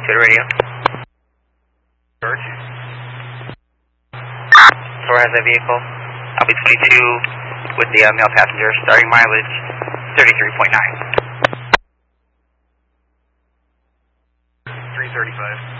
to the radio. George? Soar has a vehicle. I'll be 22 with the male passenger, starting mileage 33.9. 335.